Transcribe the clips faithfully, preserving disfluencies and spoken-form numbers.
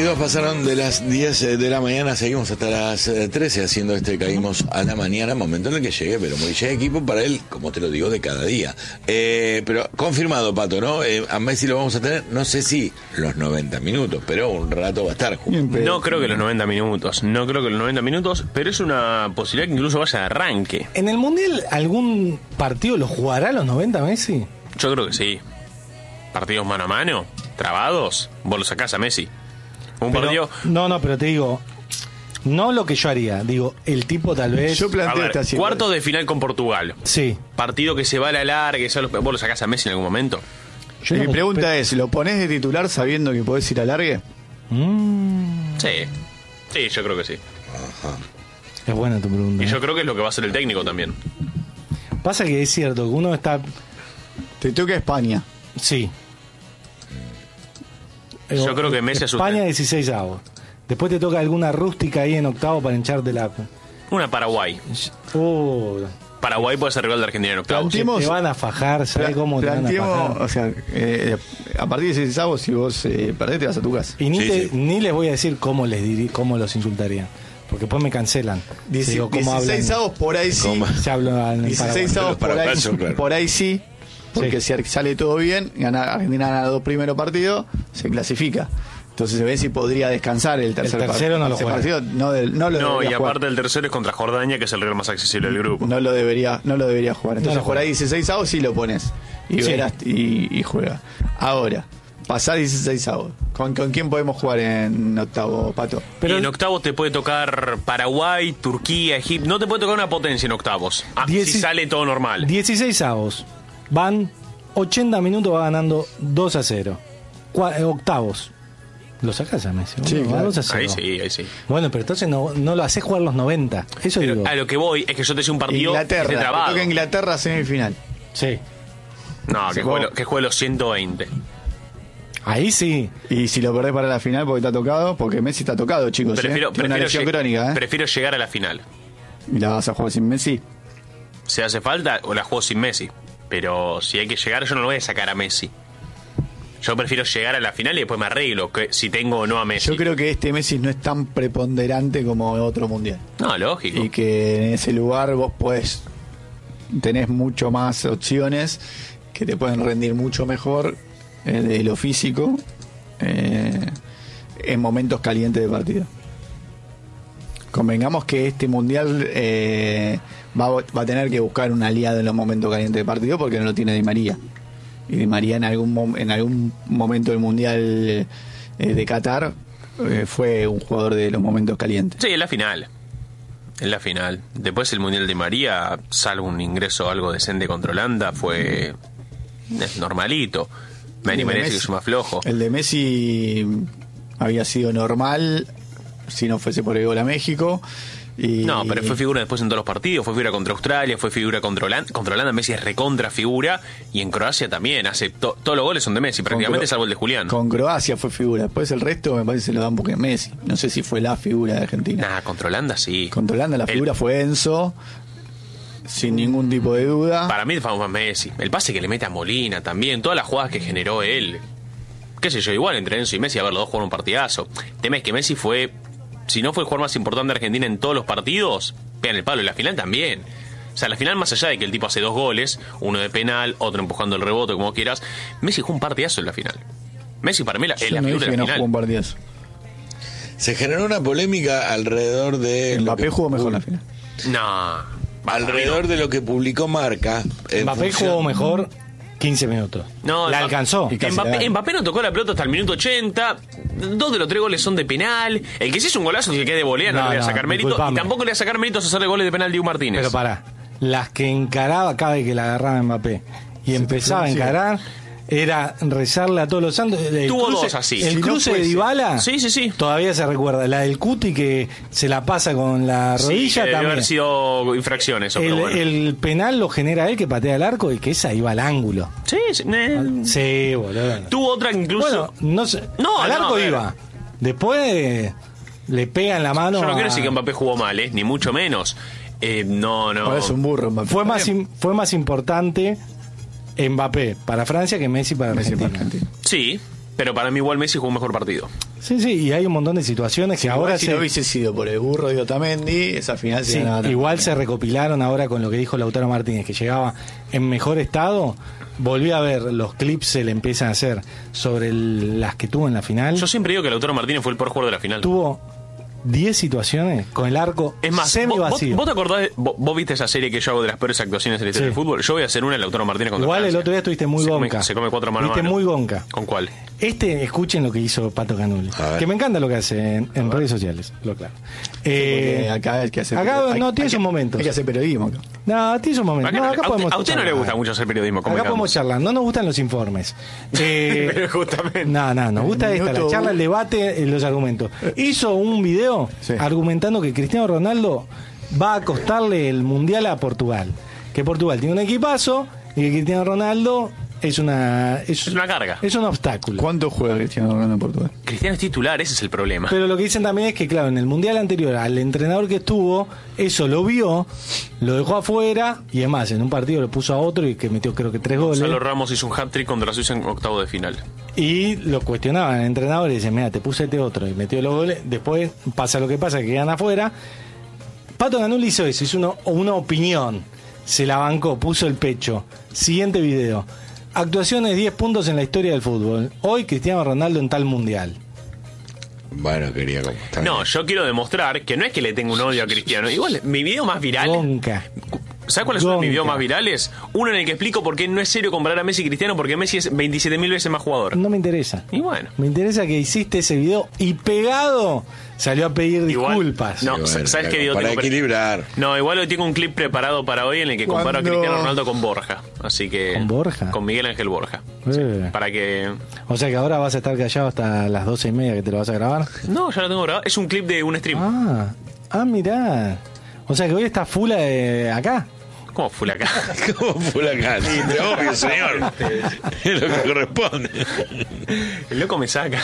dos pasaron de las diez de la mañana, seguimos hasta las trece haciendo este Caímos a la Mañana, momento en el que llegue, pero muy llegue equipo para él, como te lo digo, de cada día. Eh, pero confirmado, Pato, ¿no? Eh, a Messi lo vamos a tener, no sé si los noventa minutos, pero un rato va a estar. No creo que los noventa minutos, no creo que los noventa minutos, pero es una posibilidad que incluso vaya de arranque. ¿En el Mundial algún partido lo jugará a los noventa Messi? Yo creo que sí. Partidos mano a mano, trabados, vos lo sacás a Messi. Un pero, partido... No, no, pero te digo, no lo que yo haría, digo, el tipo tal vez... Yo planteo a ver, esta cuarto de final con Portugal. Sí. Partido que se va a la larga, que los... vos lo sacás a Messi en algún momento. Yo Mi no, pregunta pero... es, ¿lo ponés de titular sabiendo que podés ir a largue? Mm. Sí, sí, yo creo que sí. Ajá. Es buena tu pregunta. Y yo creo que es lo que va a hacer el técnico también. Pasa que es cierto que uno está... Te toca España. Sí. Yo creo que Messi asusta. España dieciséis avos. Después te toca alguna rústica ahí en octavo para hincharte la... Una Paraguay. Oh. Paraguay puede ser rival de Argentina en octavos. Planteemos, te van a fajar, ¿sabes Pla- cómo te van a fajar? O sea, eh, a partir de dieciséis avos, si vos eh, perdés, te vas a tu casa. Y ni, sí, te, sí. ni les voy a decir cómo les diri- cómo los insultarían. Porque después me cancelan. Dieci- digo, dieciséis avos por ahí sí. Se habla en dieciséis avos por ahí, claro. Por ahí sí. Porque sí. Si sale todo bien, gana, Argentina gana los primeros partidos, se clasifica. Entonces se ve si podría descansar el tercer el tercero part- no lo juega. partido. No, de, no, lo no y jugar. aparte el tercero es contra Jordania, que es el rival más accesible del grupo. No lo debería, no lo debería jugar. Entonces no por ahí dieciséis avos sí lo pones. Y sí. verás y, y juega. Ahora, pasar dieciséis avos. ¿Con, ¿Con quién podemos jugar en octavo, Pato? Pero y en octavos te puede tocar Paraguay, Turquía, Egipto. No te puede tocar una potencia en octavos. Ah, diez, si sale todo normal. dieciséis avos. Van ochenta minutos, va ganando dos a cero. Cua- eh, octavos. Lo sacás a Messi. Sí, ¿no? claro. dos a cero. Ahí sí, ahí sí. Bueno, pero entonces no, no lo haces jugar los noventa. Eso pero digo. A lo que voy es que yo te hice un partido Inglaterra. que trabado. Toca Inglaterra semifinal. Sí. No, que juegue, que juegue los ciento veinte. Ahí sí. Y si lo perdés para la final porque está tocado, porque Messi está tocado, chicos. Prefiero, ¿eh? Tiene una prefiero, lesión lleg- crónica, ¿eh? prefiero llegar a la final. ¿Y la vas a jugar sin Messi? Si hace falta, o la juego sin Messi. Pero si hay que llegar, yo no lo voy a sacar a Messi. Yo prefiero llegar a la final y después me arreglo que si tengo o no a Messi. Yo creo que este Messi no es tan preponderante como otro mundial. No, lógico. Y que en ese lugar vos podés, tenés mucho más opciones que te pueden rendir mucho mejor eh, de lo físico eh, en momentos calientes de partido. Convengamos que este mundial eh, va, va a tener que buscar un aliado en los momentos calientes de partido porque no lo tiene Di María. Y Di María en algún mom- en algún momento del mundial eh, de Qatar eh, fue un jugador de los momentos calientes. Sí, en la final. En la final. Después el mundial de María, salvo un ingreso algo decente contra Holanda, fue eh, normalito. Me animaría a decir que es más flojo. El de Messi había sido normal si no fuese por el gol a México. Y... No, pero fue figura después en todos los partidos. Fue figura contra Australia, fue figura contra Holanda. Contra Holanda Messi es recontra figura. Y en Croacia también. hace to- Todos los goles son de Messi, prácticamente, Cro- salvo el de Julián. Con Croacia fue figura. Después el resto me parece que se lo dan porque es Messi. No sé si fue la figura de Argentina. Nah, contra Holanda sí. Contra Holanda la figura el... fue Enzo, sin ningún tipo de duda. Para mí fue más Messi. El pase que le mete a Molina también. Todas las jugadas que generó él. Qué sé yo, igual entre Enzo y Messi, a ver, los dos jugaron un partidazo. El tema es que Messi fue... Si no fue el jugador más importante de Argentina en todos los partidos, pegan el palo. En la final también. O sea, la final, más allá de que el tipo hace dos goles, uno de penal, otro empujando el rebote, como quieras, Messi jugó un partidazo en la final. Messi para mí la, es la no figura de la no final. jugó un partidazo. Se generó una polémica alrededor de... Mbappé jugó mejor la final. No. Alrededor de lo que publicó Marca. Mbappé función... jugó mejor quince minutos. No, la Mbappé, alcanzó. Mbappé, Mbappé no tocó la pelota hasta el minuto ochenta. Dos de los tres goles son de penal. El que sí es un golazo y que quede de volea no, no le voy a sacar no, mérito. Disculpame. Y tampoco le voy a sacar méritos a hacerle goles de penal Diego Martínez. Pero pará, las que encaraba cada vez que la agarraba Mbappé y sí, empezaba a encarar, era rezarle a todos los santos. El Tuvo cruce, dos así. El Si cruce no de Dybala, sí, sí, sí. todavía se recuerda. La del Cuti que se la pasa con la rodilla sí, que también. Debe haber sido infracción eso, el, pero bueno. el penal lo genera él que patea el arco y que esa iba al ángulo. Sí, sí. Eh. Sí, boludo. Tuvo otra incluso. Bueno, no sé. No, al arco no, iba. Después le pega en la mano. Yo no a... quiero decir que Mbappé jugó mal, ¿eh? Ni mucho menos. Eh, no, no. Ahora es un burro, Mbappé. Fue más, in, fue más importante Mbappé para Francia que Messi para Messi Argentina. para Argentina. Sí, pero para mí igual Messi jugó un mejor partido. Sí, sí, y hay un montón de situaciones que Igual ahora si se... no hubiese sido por el burro de Otamendi, esa final se Sí, ganaba igual también. se recopilaron ahora con lo que dijo Lautaro Martínez, que llegaba en mejor estado. Volví a ver los clips, se le empiezan a hacer sobre el- las que tuvo en la final. Yo siempre digo que Lautaro Martínez fue el peor jugador de la final. Tuvo diez situaciones con el arco Es más, semi vos, vos- vacío. vos te acordás, de- vos, vos viste esa serie que yo hago de las peores actuaciones en la historia Sí. del fútbol. Yo voy a hacer una en Lautaro Martínez contra Igual el Francia. otro día estuviste muy se gonca. Come, se come cuatro mano a Viste mano. muy gonca. ¿Con cuál? Este, escuchen lo que hizo Pato Canuli. A ver. Que me encanta lo que hace en, en redes sociales, lo claro. Eh, Porque acá hay que hacer acá hay- no hay tiene que- sus momentos. Hay que hacer periodismo acá. No, tiene sus momentos. Acá No, no- acá a, podemos usted, a usted no le charlar. gusta mucho hacer periodismo. Acá convengamos. podemos charlar, no nos gustan los informes. Eh, Pero justamente. No, no, nos gusta esta, la Minuto charla, el uno. debate, eh, los argumentos. Hizo un video Sí. argumentando que Cristiano Ronaldo va a costarle el Mundial a Portugal. Que Portugal tiene un equipazo y que Cristiano Ronaldo es una... Es, Es una carga. Es un obstáculo. ¿Cuánto juega Cristiano Ronaldo en Portugal? Cristiano es titular, ese es el problema. Pero lo que dicen también es que, claro, en el Mundial anterior, al entrenador que estuvo, eso lo vio, lo dejó afuera, y es más, en un partido lo puso a otro y que metió creo que tres goles. Gonzalo Ramos hizo un hat-trick contra Suiza en octavo de final. Y lo cuestionaban el entrenador y decían, mira, te puse este otro y metió los goles. Después pasa lo que pasa, que quedan afuera. Pato Ganul hizo eso, hizo uno- una opinión. Se la bancó, puso el pecho. Siguiente video. Actuaciones diez puntos en la historia del fútbol. Hoy Cristiano Ronaldo en tal mundial. Bueno, quería como. está No, bien. yo quiero demostrar que no es que le tengo un odio a Cristiano. Igual, mi video más viral. Gonca. ¿Sabes cuáles son mis Gonca. videos más virales? Uno en el que explico por qué no es serio comparar a Messi y Cristiano, porque Messi es veintisiete mil veces más jugador. No me interesa. Y bueno. Me interesa que hiciste ese video y pegado salió a pedir Igual, disculpas. no, Sí, bueno, ¿sabes qué video para tengo? equilibrar. No, igual hoy tengo un clip preparado para hoy en el que comparo a ¿Cuándo? Cristiano Ronaldo con Borja. Así que. ¿Con Borja? Con Miguel Ángel Borja. Eh. Para que. O sea que ahora vas a estar callado hasta las doce y media que te lo vas a grabar. No, ya lo tengo grabado. Es un clip de un stream. Ah, ah, mirá. O sea que hoy está full de acá. ¿Cómo fue acá? ¿Cómo fue la cara? Obvio, señor. Es lo que corresponde. El loco me saca.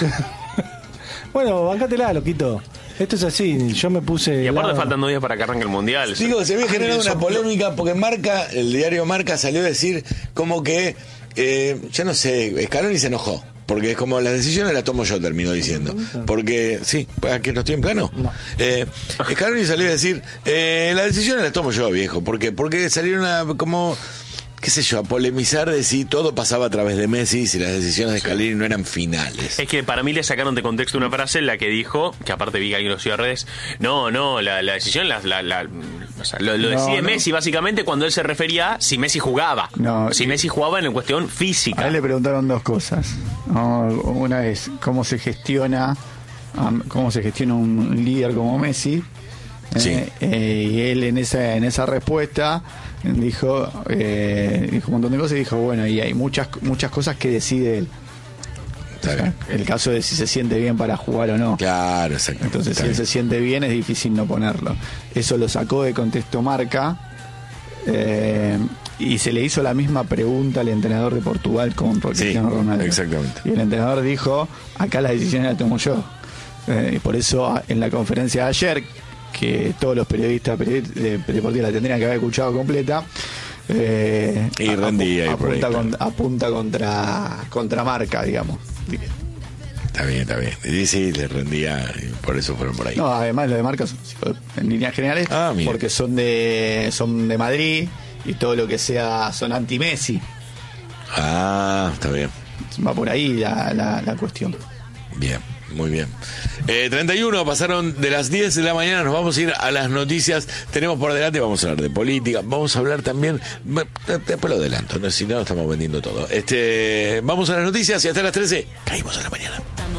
Bueno, bancátela, loquito. Esto es así, yo me puse... Y aparte lado- faltan dos días para que arranque el mundial. Digo, se había generado una polémica porque Marca, el diario Marca salió a decir como que, eh, ya no sé, Scaloni se enojó. Porque es como las decisiones las tomo yo, terminó diciendo. Porque, sí, ¿para que no estoy en plano? No. Eh, Scaloni salió a decir, eh, las decisiones las tomo yo, viejo. ¿Por qué? Porque salieron a, como, qué sé yo, a polemizar de si todo pasaba a través de Messi, si las decisiones de Scaloni no eran finales. Es que para mí le sacaron de contexto una frase en la que dijo, que aparte vi que alguien lo subió a redes, no, no, la, la decisión la, la, la- o sea, lo, lo No, decide no. Messi básicamente cuando él se refería a si Messi jugaba. No, si que- Messi jugaba en cuestión A física. él le preguntaron dos cosas. ¿no? Una es cómo se gestiona um, cómo se gestiona un líder como Messi. Eh, Sí. eh, y él en esa en esa respuesta dijo eh, dijo un montón de cosas y dijo bueno, y hay muchas muchas cosas que decide él. Está bien. El caso de si se siente bien para jugar o no. Claro, exacto. Entonces, Está si él bien. se siente bien, es difícil no ponerlo. Eso lo sacó de contexto Marca. eh, y se le hizo la misma pregunta al entrenador de Portugal con Sí, Cristiano Ronaldo. exactamente. Y el entrenador dijo: acá las decisiones las tomo yo. Eh, y por eso, a- en la conferencia de ayer, que todos los periodistas periodi- de deportivos la tendrían que haber escuchado completa. Eh, Y rendía ahí apu- por ahí, apunta, claro. con- apunta contra, contra Marca, digamos. Está bien, está bien. Y sí, le rendía, y por eso fueron por ahí. No, además lo de Marca son en líneas generales, Ah, mira. porque son de son de Madrid y todo lo que sea son anti-Messi. Ah, está bien. Va por ahí la, la, la cuestión. Bien, muy bien. Eh, treinta y uno, pasaron de las diez de la mañana, nos vamos a ir a las noticias. Tenemos por delante, vamos a hablar de política, vamos a hablar también, bueno, después lo adelanto, ¿no? Si no estamos vendiendo todo. Este, vamos a las noticias y hasta las trece caímos a la mañana.